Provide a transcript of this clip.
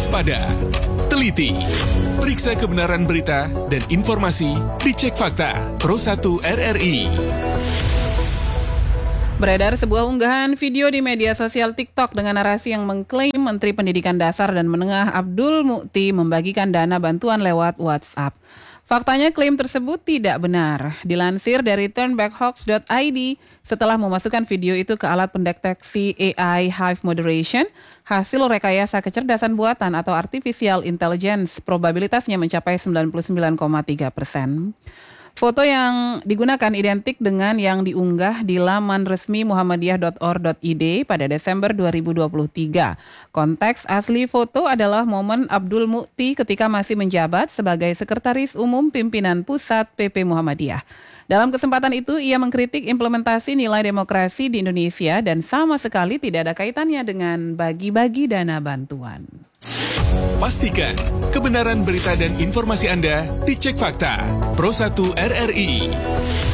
waspada, teliti, periksa kebenaran berita dan informasi, dicek fakta. Pro 1 RRI. Beredar sebuah unggahan video di media sosial TikTok dengan narasi yang mengklaim Menteri Pendidikan Dasar dan Menengah Abdul Mukti membagikan dana bantuan lewat WhatsApp. Faktanya klaim tersebut tidak benar. Dilansir dari turnbackhawks.id, setelah memasukkan video itu ke alat pendeteksi AI Hive Moderation, hasil rekayasa kecerdasan buatan atau artificial intelligence probabilitasnya mencapai 99,3%. Foto yang digunakan identik dengan yang diunggah di laman resmi muhammadiyah.or.id pada Desember 2023. Konteks asli foto adalah momen Abdul Mukti ketika masih menjabat sebagai Sekretaris Umum Pimpinan Pusat PP Muhammadiyah. Dalam kesempatan itu, ia mengkritik implementasi nilai demokrasi di Indonesia dan sama sekali tidak ada kaitannya dengan bagi-bagi dana bantuan. Pastikan kebenaran berita dan informasi Anda dicek fakta. Pro 1 RRI.